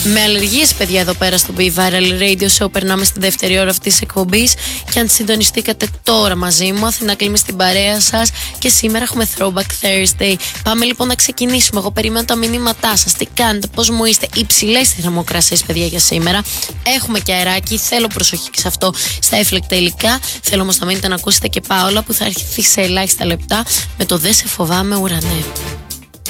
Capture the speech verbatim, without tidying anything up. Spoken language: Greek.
Με αλλεργίες, παιδιά, εδώ πέρα στο Be Viral Radio Show περνάμε στη δεύτερη ώρα αυτής της εκπομπής. Και αν συντονιστήκατε τώρα μαζί μου, Αθηνά Κλίμη στην παρέα σας. Και σήμερα έχουμε Throwback Thursday. Πάμε λοιπόν να ξεκινήσουμε. Εγώ περιμένω τα μηνύματά σας. Τι κάνετε, πώς μου είστε? Υψηλές θερμοκρασίες, παιδιά, για σήμερα. Έχουμε και αεράκι. Θέλω προσοχή σε αυτό στα έφλεκτα υλικά. Θέλω όμως να μείνετε να ακούσετε και Πάολα που θα έρθει σε ελάχιστα λεπτά με το «Δεν σε φοβάμαι, ουρανέ».